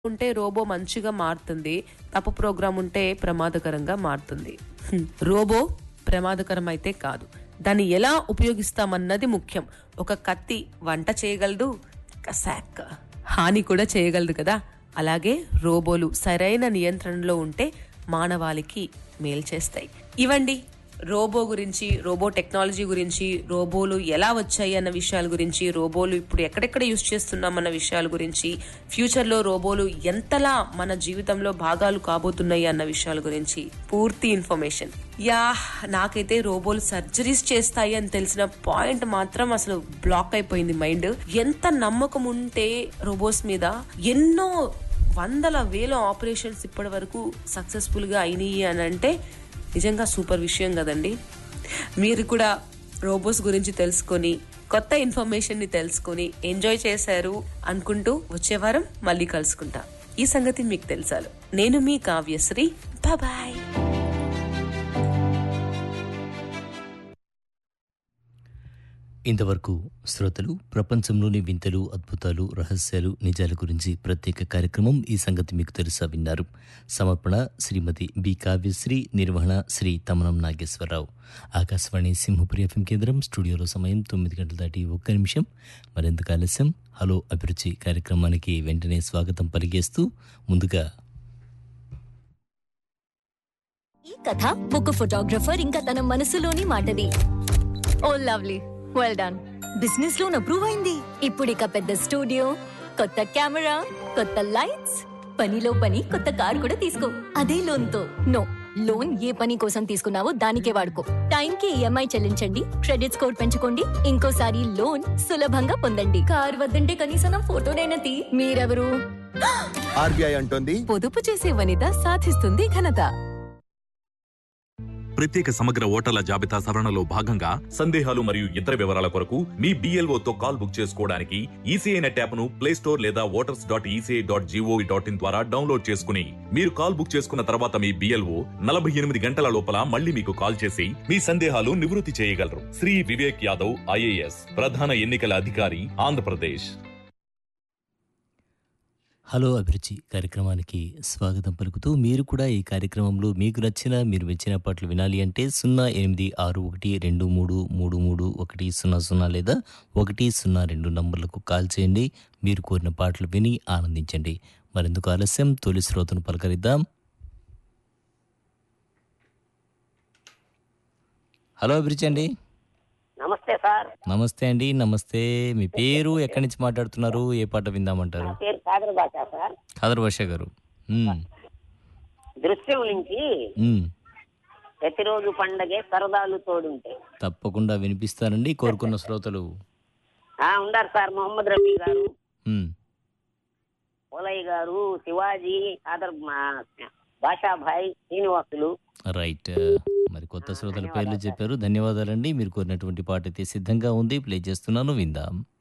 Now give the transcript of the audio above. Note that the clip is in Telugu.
ఉంటే రోబో మంచిగా మారుతుంది, తప్పు ప్రోగ్రామ్ ఉంటే ప్రమాదకరంగా మారుతుంది. రోబో ప్రమాదకరం అయితే కాదు, దాన్ని ఎలా ఉపయోగిస్తామన్నది ముఖ్యం. ఒక కత్తి వంట చేయగలదు, కసాక్ హాని కూడా చేయగలదు కదా. అలాగే రోబోలు సరైన నియంత్రణలో ఉంటే మానవాళికి మేలు చేస్తాయి. ఇవండి రోబో గురించి, రోబో టెక్నాలజీ గురించి, రోబోలు ఎలా వచ్చాయి అన్న విషయాల గురించి, రోబోలు ఇప్పుడు ఎక్కడెక్కడ యూజ్ చేస్తున్నాం అన్న విషయాల గురించి, ఫ్యూచర్లో రోబోలు ఎంతలా మన జీవితంలో భాగాలు కాబోతున్నాయి అన్న విషయాల గురించి పూర్తి ఇన్ఫర్మేషన్. నాకైతే రోబోలు సర్జరీస్ చేస్తాయి అని తెలిసిన పాయింట్ మాత్రం అసలు బ్లాక్ అయిపోయింది మైండ్. ఎంత నమ్మకం ఉంటే రోబోస్ మీద, ఎన్నో వందల వేల ఆపరేషన్స్ ఇప్పటి వరకు సక్సెస్ఫుల్ గా అయినాయి అని అంటే నిజంగా సూపర్ విషయం కదండి. మీరు కూడా రోబోస్ గురించి తెలుసుకొని, కొత్త ఇన్ఫర్మేషన్ ని తెలుసుకొని ఎంజాయ్ చేశారు అనుకుంటూ వచ్చే వారం మళ్ళీ కలుసుకుంటా. ఈ సంగతి మీకు తెలుసాలు. నేను మీ కావ్యశ్రీ. బాయ్. ఇంతవరకు శ్రోతలు ప్రపంచంలోని వింతలు, అద్భుతాలు, రహస్యాలు, నిజాల గురించి ప్రత్యేక కార్యక్రమం ఈ సంగతి మీకు తెలుసా విన్నారు. సమర్పణ శ్రీమతి బి కావ్యశ్రీ, నిర్వహణ శ్రీ తమనం నాగేశ్వరరావు. ఆకాశవాణి సింహపురి ఎఫ్ఎం కేంద్రం. స్టూడియోలో సమయం 9:01. మరెందుకు ఆలస్యం, హలో అభిరుచి కార్యక్రమానికి వెంటనే స్వాగతం పలికేస్తూ ముందుగా ఈ కథ ఒక ఫోటోగ్రఫర్ ఇంకా తన మనసులోని మాటది. Oh lovely, well done. Business loan approve అయింది. ఇప్పుడు ఇక పెద్ద స్టూడియో, కొత్త కెమెరా, కొత్త లైట్స్, పనిలో పని కొత్త కార్ కూడా తీసుకో. అదే లోన్ తో. నో, లోన్ ఏ పని కోసం తీసుకున్నావో దానికే వాడుకో. టైం కి ఈఎంఐ చెల్లించండి, క్రెడిట్ స్కోర్ పెంచుకోండి, ఇంకోసారి లోన్ సులభంగా పొందండి. కార్ వద్దంటే కనీసం ఫోటోనైనా తీ. మీరెవరు? ఆర్బీఐ అంటోంది, పొదుపు చేసే వనిత సాధిస్తుంది ఘనత. ప్రత్యేక సమగ్ర ఓటర్ల జాబితా సవరణలో భాగంగా సందేహాలు మరియు ఇతర వివరాల కొరకు మీ BLOతో కాల్ బుక్ చేసుకోవడానికి ఈసీఐ నెట్ యాప్ను ప్లే స్టోర్ లేదా voters.eci.gov.in ద్వారా డౌన్లోడ్ చేసుకుని మీరు కాల్ బుక్ చేసుకున్న తర్వాత మీ BLO 48 గంటల లోపల మళ్ళీ మీకు కాల్ చేసి మీ సందేహాలు నివృత్తి చేయగలరు. శ్రీ వివేక్ యాదవ్, IAS, ప్రధాన ఎన్నికల అధికారి, ఆంధ్రప్రదేశ్. హలో అభిరుచి కార్యక్రమానికి స్వాగతం పలుకుతూ, మీరు కూడా ఈ కార్యక్రమంలో మీకు నచ్చిన, మీరు మెచ్చిన పాటలు వినాలి అంటే 086123333100 లేదా 102 నంబర్లకు కాల్ చేయండి. మీరు కోరిన పాటలు విని ఆనందించండి. మరెందుకు ఆలస్యం, తొలి శ్రోతను పలకరిద్దాం. హలో అభిరుచి అండి. నమస్తే సార్. నమస్తే అండి. నమస్తే. మీ పేరు, ఎక్కడి నుంచి మాట్లాడుతున్నారు, ఏ పాట విందామంటారు? నా పేరు ఖాదర్ బాషా సార్. ఖాదర్ బాషా గారు. దృశ్యం నుంచి ప్రతిరోజు పండగే సరదాలు తోడుంటే. తప్పకుండా వినిపిస్తానండి. కోరుకున్న శ్రోతలు ఉండారు సార్. మొహమ్మద్ రఫీ గారు, పోలయ్య గారు, శివాజీ, ఖాదర్ బాషాభాయ్, శ్రీనివాసులు. రైట్. మరి కొత్త శ్రోతల పేర్లు చెప్పారు. ధన్యవాదాలండి. మీరు కోరినటువంటి పాట అయితే సిద్ధంగా ఉంది, ప్లే చేస్తున్నాను, విందాం.